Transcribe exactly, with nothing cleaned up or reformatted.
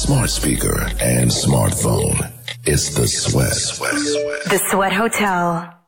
smart speaker, and smartphone. It's the Sweat. The Sweat Hotel.